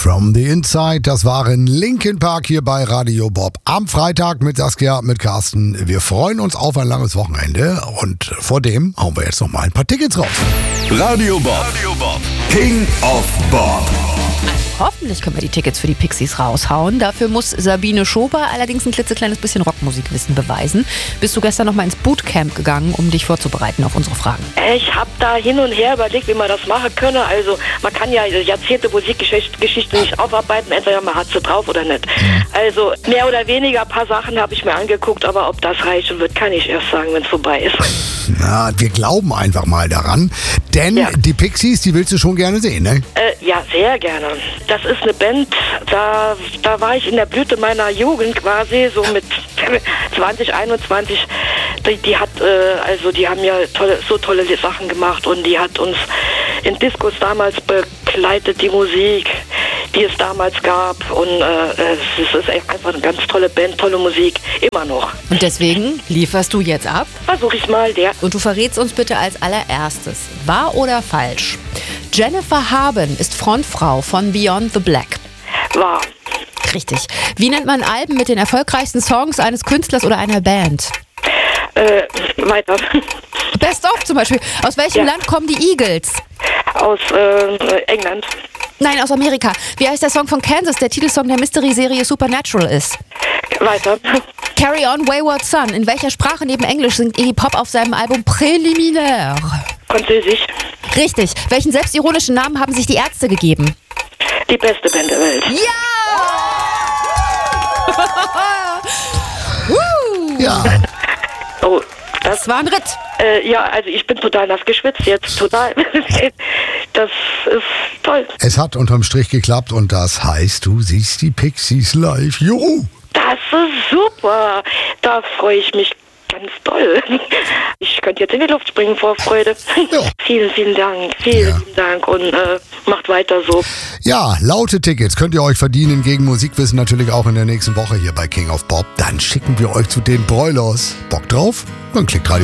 From the Inside, das waren Linkin Park hier bei Radio Bob. Am Freitag mit Saskia, mit Carsten. Wir freuen uns auf ein langes Wochenende und vor dem hauen wir jetzt noch mal ein paar Tickets raus. Radio Bob, King of Bob. Hoffentlich können wir die Tickets für die Pixies raushauen. Dafür muss Sabine Schober allerdings ein klitzekleines bisschen Rockmusikwissen beweisen. Bist du gestern noch mal ins Bootcamp gegangen, um dich vorzubereiten auf unsere Fragen? Ich habe da hin und her überlegt, wie man das machen könne. Also man kann ja Jahrzehnte Musikgeschichte nicht aufarbeiten, entweder man hat sie drauf oder nicht. Also mehr oder weniger ein paar Sachen habe ich mir angeguckt, aber ob das reichen wird, kann ich erst sagen, wenn es vorbei ist. Na, wir glauben einfach mal daran, denn die Pixies, die willst du schon gerne sehen, ne? Ja, sehr gerne. Das ist eine Band, da war ich in der Blüte meiner Jugend quasi, so mit 20, 21. Die haben ja tolle Sachen gemacht und die hat uns in Diskos damals begleitet, die Musik, die es damals gab. Und es ist einfach eine ganz tolle Band, tolle Musik, immer noch. Und deswegen lieferst du jetzt ab? Versuch ich mal, Und du verrätst uns bitte als allererstes, wahr oder falsch? Jennifer Haben ist Frontfrau von Beyond the Black. Wahr. Richtig. Wie nennt man Alben mit den erfolgreichsten Songs eines Künstlers oder einer Band? Weiter. Best of zum Beispiel. Aus welchem Land kommen die Eagles? Aus England. Nein, aus Amerika. Wie heißt der Song von Kansas, der Titelsong der Mystery-Serie Supernatural ist? Weiter. Carry On Wayward Son. In welcher Sprache neben Englisch singt Iggy Pop auf seinem Album Präliminär? Französisch. Richtig. Welchen selbstironischen Namen haben sich die Ärzte gegeben? Die beste Band der Welt. Ja. Oh, Das war ein Ritt. Also ich bin total nass geschwitzt jetzt, total. Das ist toll. Es hat unterm Strich geklappt und das heißt, du siehst die Pixies live. Juhu! Das ist super. Da freue ich mich ganz doll. Ich könnte jetzt in die Luft springen vor Freude. Ja. Vielen Dank. Vielen Dank und macht weiter so. Ja, laute Tickets könnt ihr euch verdienen gegen Musikwissen natürlich auch in der nächsten Woche hier bei King of Bob. Dann schicken wir euch zu den Broilers. Bock drauf? Dann klickt Radio